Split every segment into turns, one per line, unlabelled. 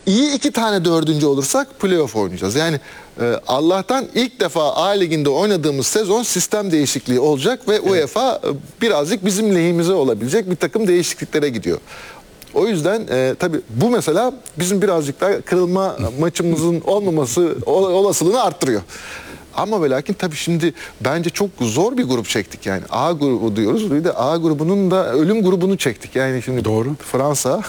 iyi 2 tane dördüncü olursak playoff oynayacağız. Yani Allah'tan ilk defa A Ligi'nde oynadığımız sezon sistem değişikliği olacak ve UEFA birazcık bizim lehimize olabilecek bir takım değişikliklere gidiyor. O yüzden tabii bu mesela bizim birazcık daha kırılma maçımızın olmaması olasılığını arttırıyor. Ama ve lakin tabii şimdi bence çok zor bir grup çektik yani. A grubu diyoruz. Bir de A grubunun da ölüm grubunu çektik. Yani şimdi
doğru.
Fransa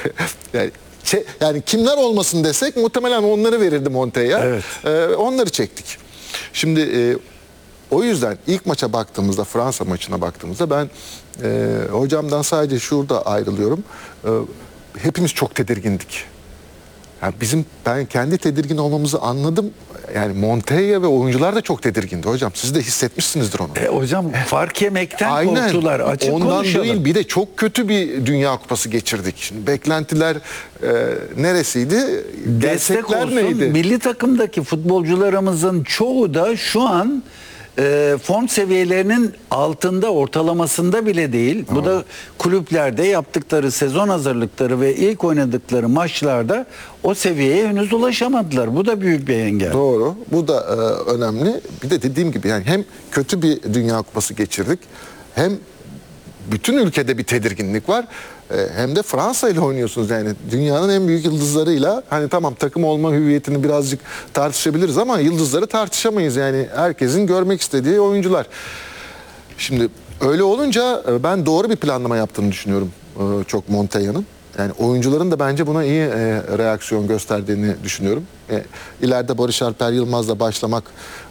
yani kimler olmasın desek muhtemelen onları verirdi Monte'ye.
Evet.
Onları çektik. Şimdi o yüzden ilk maça baktığımızda, Fransa maçına baktığımızda ben hocamdan sadece şurada ayrılıyorum. Hepimiz çok tedirgindik. Yani ben kendi tedirgin olmamızı anladım. Yani Montella ve oyuncular da çok tedirgindi hocam. Siz de hissetmişsinizdir onu.
Hocam fark yemekten korktular. Açık
ondan
konuşalım.
değil, bir de çok kötü bir Dünya Kupası geçirdik. Şimdi beklentiler neresiydi?
Destek
Gerçekler
olsun.
neydi?
Milli takımdaki futbolcularımızın çoğu da şu an form seviyelerinin altında, ortalamasında bile değil. Bu da kulüplerde yaptıkları sezon hazırlıkları ve ilk oynadıkları maçlarda o seviyeye henüz ulaşamadılar. Bu da büyük bir engel.
Doğru. Bu da önemli. Bir de dediğim gibi yani hem kötü bir Dünya Kupası geçirdik, hem bütün ülkede bir tedirginlik var. Hem de Fransa ile oynuyorsunuz yani dünyanın en büyük yıldızlarıyla. Hani tamam, takım olma hüviyetini birazcık tartışabiliriz ama yıldızları tartışamayız yani, herkesin görmek istediği oyuncular. Şimdi öyle olunca ben doğru bir planlama yaptığını düşünüyorum çok Montella'nın. Yani oyuncuların da bence buna iyi reaksiyon gösterdiğini düşünüyorum. İleride Barış Alper Yılmaz'la başlamak,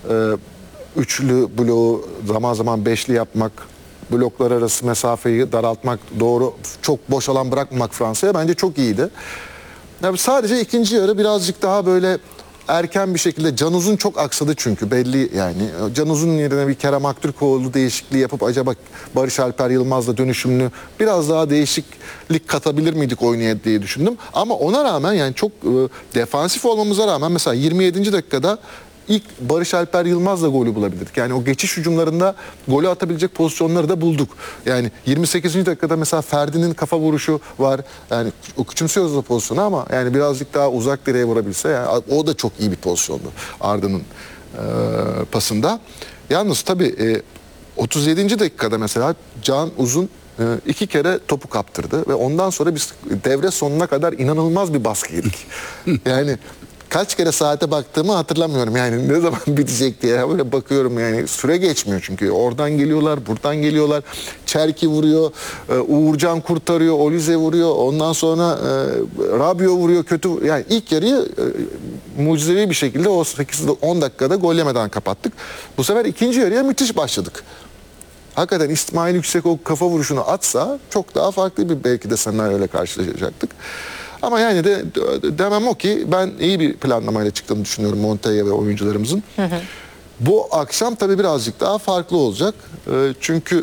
üçlü bloğu zaman zaman beşli yapmak, bloklar arası mesafeyi daraltmak, doğru çok boş alan bırakmamak Fransa'ya bence çok iyiydi. Yani sadece ikinci yarı birazcık daha böyle erken bir şekilde, Can Uzun çok aksadı çünkü belli yani. Can Uzun yerine bir Kerem Aktürkoğlu değişikliği yapıp acaba Barış Alper Yılmaz'la dönüşümlü biraz daha değişiklik katabilir miydik oyuna diye düşündüm. Ama ona rağmen yani çok defansif olmamıza rağmen mesela 27. dakikada İlk Barış Alper Yılmaz'la golü bulabilirdik. Yani o geçiş hücumlarında golü atabilecek pozisyonları da bulduk. Yani 28. dakikada mesela Ferdi'nin kafa vuruşu var. Yani o küçümsüyoruz o pozisyonu ama yani birazcık daha uzak direğe vurabilse yani o da çok iyi bir pozisyondu Arda'nın pasında. Yalnız tabii 37. dakikada mesela Can Uzun 2 kere topu kaptırdı ve ondan sonra biz devre sonuna kadar inanılmaz bir baskı yedik. Yani kaç kere saate baktığımı hatırlamıyorum yani ne zaman bitecek diye böyle bakıyorum yani süre geçmiyor çünkü oradan geliyorlar, buradan geliyorlar. Çerki vuruyor, Uğurcan kurtarıyor, Olize vuruyor, ondan sonra Rabiot vuruyor, kötü yani ilk yarıyı mucizevi bir şekilde o 8-10 dakikada gol yemeden kapattık. Bu sefer ikinci yarıya müthiş başladık. Hakikaten İsmail Yüksek o kafa vuruşunu atsa çok daha farklı bir belki de senaryoyla karşılaşacaktık. Ama yani de demem o ki ben iyi bir planlamayla çıktığını düşünüyorum Montella ve oyuncularımızın. Bu akşam tabii birazcık daha farklı olacak. Çünkü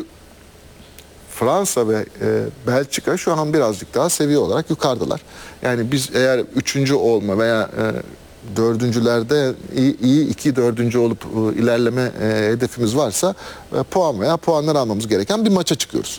Fransa ve Belçika şu an birazcık daha seviye olarak yukarıdalar. Yani biz eğer üçüncü olma veya dördüncülerde iyi 2-4. olup ilerleme hedefimiz varsa puan veya puanlar almamız gereken bir maça çıkıyoruz.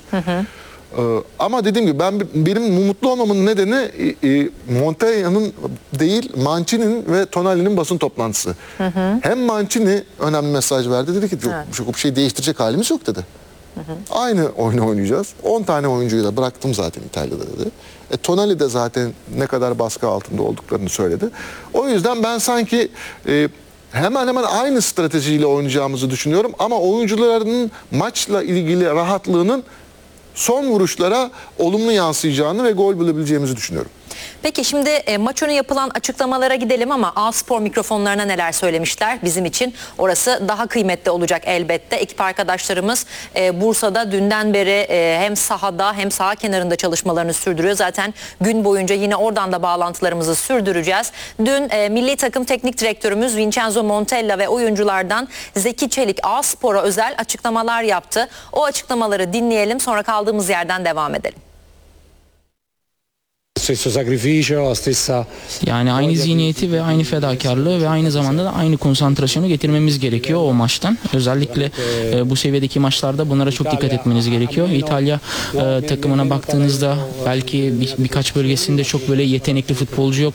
Ama dediğim gibi benim mutlu olmamın nedeni Montella'nın değil, Mancini'nin ve Tonali'nin basın toplantısı. Hem Mancini önemli mesaj verdi, dedi ki çok bir şey değiştirecek halimiz yok dedi. Aynı oyunu oynayacağız. 10 tane oyuncuyu da bıraktım zaten İtalya'da dedi. Tonali de zaten ne kadar baskı altında olduklarını söyledi. O yüzden ben sanki hemen hemen aynı stratejiyle oynayacağımızı düşünüyorum. Ama oyuncuların maçla ilgili rahatlığının son vuruşlara olumlu yansıyacağını ve gol bulabileceğimizi düşünüyorum.
Peki şimdi maç önü yapılan açıklamalara gidelim ama A-Spor mikrofonlarına neler söylemişler bizim için? Orası daha kıymetli olacak elbette. Ekip arkadaşlarımız Bursa'da dünden beri hem sahada hem saha kenarında çalışmalarını sürdürüyor. Zaten gün boyunca yine oradan da bağlantılarımızı sürdüreceğiz. Dün milli takım teknik direktörümüz Vincenzo Montella ve oyunculardan Zeki Çelik A-Spor'a özel açıklamalar yaptı. O açıklamaları dinleyelim, sonra kaldığımız yerden devam edelim.
Yani aynı zihniyeti ve aynı fedakarlığı ve aynı zamanda da aynı konsantrasyonu getirmemiz gerekiyor o maçtan. Özellikle bu seviyedeki maçlarda bunlara çok dikkat etmeniz gerekiyor. İtalya takımına baktığınızda belki birkaç bölgesinde çok böyle yetenekli futbolcu yok.